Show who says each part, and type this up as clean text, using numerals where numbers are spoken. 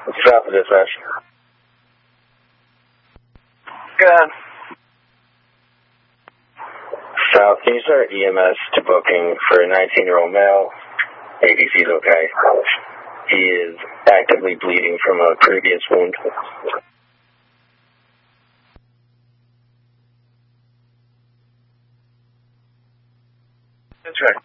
Speaker 1: South of dispatch.
Speaker 2: Good.
Speaker 1: South, can you start EMS to booking for a 19-year-old male? ADC is okay. He is actively bleeding from a previous wound.
Speaker 2: That's right.